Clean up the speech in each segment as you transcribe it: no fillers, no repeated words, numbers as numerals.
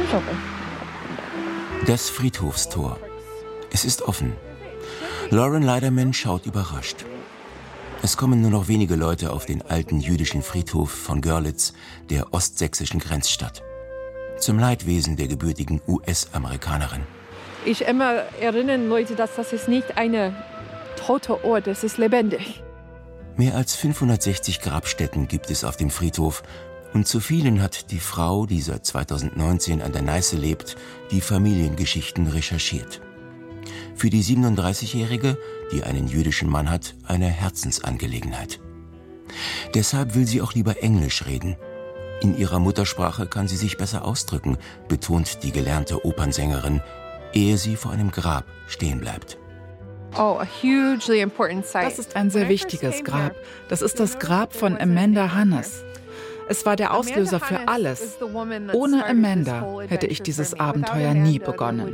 Das Friedhofstor. Es ist offen. Lauren Leiderman schaut überrascht. Es kommen nur noch wenige Leute auf den alten jüdischen Friedhof von Görlitz, der ostsächsischen Grenzstadt. Zum Leidwesen der gebürtigen US-Amerikanerin. Ich immer erinnere Leute, dass das ist nicht ein toter Ort, es ist lebendig. Mehr als 560 Grabstätten gibt es auf dem Friedhof. Und zu vielen hat die Frau, die seit 2019 an der Neiße lebt, die Familiengeschichten recherchiert. Für die 37-Jährige, die einen jüdischen Mann hat, eine Herzensangelegenheit. Deshalb will sie auch lieber Englisch reden. In ihrer Muttersprache kann sie sich besser ausdrücken, betont die gelernte Opernsängerin, ehe sie vor einem Grab stehen bleibt. Das ist ein sehr wichtiges Grab. Das ist das Grab von Amanda Hannes. Es war der Auslöser für alles. Ohne Amanda hätte ich dieses Abenteuer nie begonnen.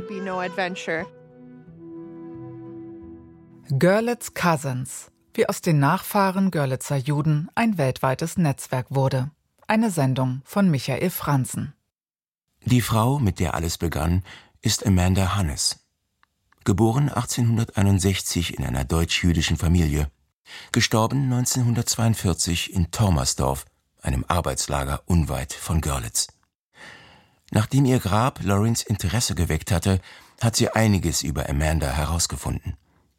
Görlitz Cousins, wie aus den Nachfahren Görlitzer Juden ein weltweites Netzwerk wurde. Eine Sendung von Michael Franzen. Die Frau, mit der alles begann, ist Amanda Hannes. Geboren 1861 in einer deutsch-jüdischen Familie. Gestorben 1942 in Taumersdorf, einem Arbeitslager unweit von Görlitz. Nachdem ihr Grab Lorens Interesse geweckt hatte, hat sie einiges über Amanda herausgefunden.